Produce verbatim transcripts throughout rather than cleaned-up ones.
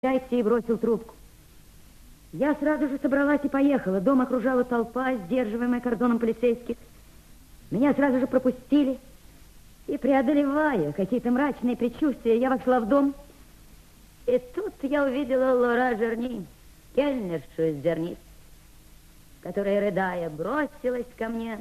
Чайти и бросил трубку. Я сразу же собралась и поехала. Дом окружала толпа, сдерживаемая кордоном полицейских. Меня сразу же пропустили. И, преодолевая какие-то мрачные предчувствия, я вошла в дом. И тут я увидела Лора Жерни, кельнершу из Зерниц, которая, рыдая, бросилась ко мне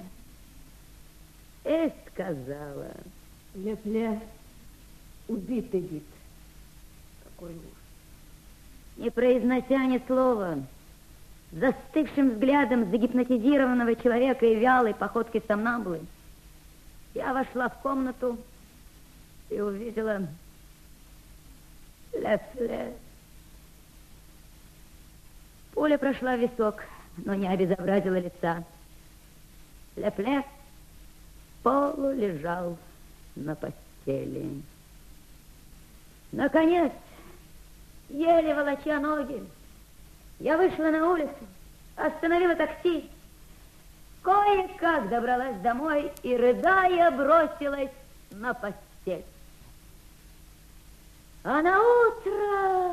и сказала: Ле-Пле убитый вид. Какой ужас. Не произнося ни слова, застывшим взглядом загипнотизированного человека и вялой походкой сомнамбулы, я вошла в комнату и увидела Ле-Пле. Пуля прошла в висок, но не обезобразила лица. Ле-Пле полулежал на постели. Наконец, еле волоча ноги, я вышла на улицу, остановила такси, кое-как добралась домой и, рыдая, бросилась на постель. А на утро...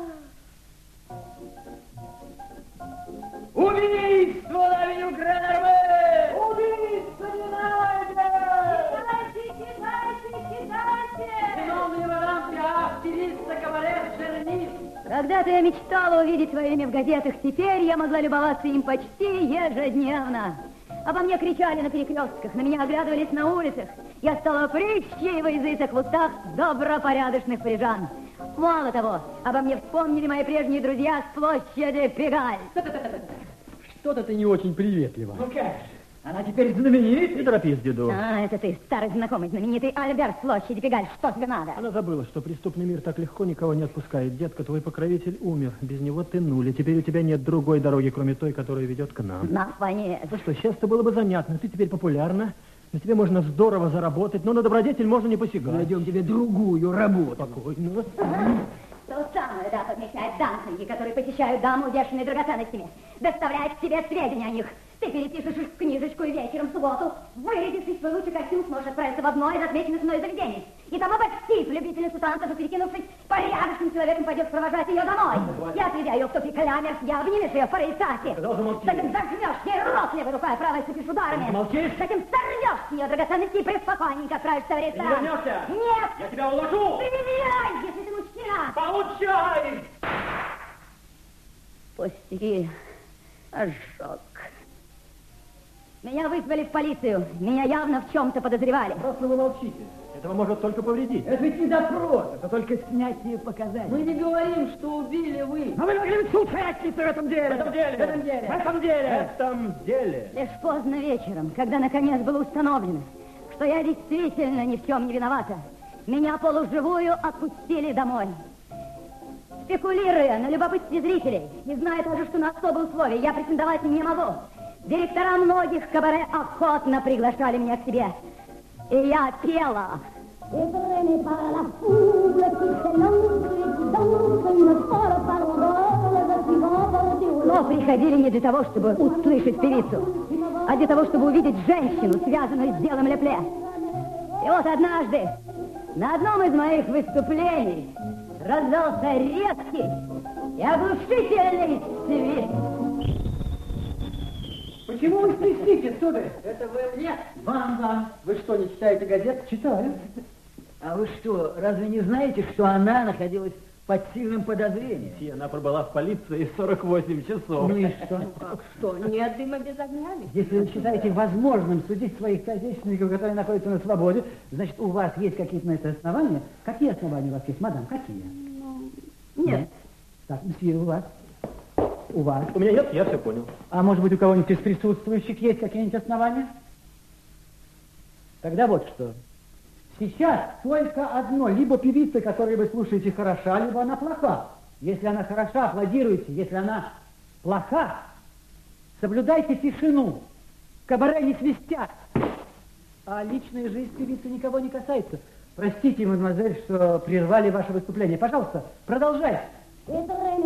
Убийство на авеню Гренерве! Убийство не надо! Кидайте, кидайте, кидайте! Виновный мадам Пиаф, стилиста кабаре Жерни. Когда-то я мечтала увидеть свое имя в газетах, теперь я могла любоваться им почти ежедневно. Обо мне кричали на перекрестках, на меня оглядывались на улицах. Я стала прыщей язык в устах добропорядочных парижан. Мало того, обо мне вспомнили мои прежние друзья с площади Пегаль. Что-то ты не очень приветливо. Ну как же, она теперь знаменит. Не торопись, деду. А, это ты, старый знакомый, знаменитый Альберт с площади Пегаль. Что тебе надо? Она забыла, что преступный мир так легко никого не отпускает. Детка, твой покровитель умер. Без него ты нуль. И теперь у тебя нет другой дороги, кроме той, которая ведет к нам. На фоне. Ну что, сейчас-то было бы занятно. Ты теперь популярна. На тебе можно здорово заработать, но на добродетель можно не посягать. Найдем тебе другую работу. Спокойно. То самое, да, подмечает данцинги, которые посещают даму, увешанные драгоценностями. Доставляет к тебе сведения о них. Ты перепишешь их в книжечку и вечером в субботу, вырядишься из свой лучший костюм, сможешь отправиться в одно из отмеченных мной заведений. И там обольстив любительницу танцев и, перекинувшись порядочным человеком, пойдет провожать ее домой. Я отведя ее в тупик Лямерс, я обнимешь ее в Парисаке. Затем зажмешь ей рот левой рукой, правой ступишь ударами. Молчишь? Затем сорвешь с нее драгоценности и преспокойненько отправишься в ресторан. Ты не вернешься? Нет! Я тебя уложу! Проверяй, если ты мужчина! Получай! Пустяки, ожог. Меня вызвали в полицию. Меня явно в чем-то подозревали. Просто вы молчите. Этого может только повредить. Это ведь не допрос, это только снятие показаний. Мы не говорим, что убили вы. Но вы могли быть соучастницей в этом деле. В этом деле. В этом деле. В этом деле. В этом деле. Лишь поздно вечером, когда наконец было установлено, что я действительно ни в чем не виновата, меня полуживую отпустили домой. Спекулируя на любопытстве зрителей и зная также, что на особые условия я претендовать не могу, директора многих кабаре охотно приглашали меня к себе. И я пела. Но приходили не для того, чтобы услышать певицу, а для того, чтобы увидеть женщину, связанную с делом Ле-Пле. И вот однажды на одном из моих выступлений раздался резкий и оглушительный свист. Почему вы свистите, сударь? Это вы мне? Вам, вам. Вы что, не читаете газет? Читаю. А вы что, разве не знаете, что она находилась под сильным подозрением? И она пробыла в полиции сорок восемь часов. Ну и что? Как что? Нет дыма без огня. Если вы считаете возможным судить своих соотечественников, которые находятся на свободе, значит, у вас есть какие-то на это основания? Какие основания у вас есть, мадам? Какие? Ну, нет. Так, месье, у вас? У вас? У меня нет, я все понял. А может быть, у кого-нибудь из присутствующих есть какие-нибудь основания? Тогда вот что. Сейчас только одно. Либо певица, которую вы слушаете, хороша, либо она плоха. Если она хороша, аплодируйте. Если она плоха, соблюдайте тишину. Кабаре не свистят. А личная жизнь певицы никого не касается. Простите, мадемуазель, что прервали ваше выступление. Пожалуйста, продолжайте.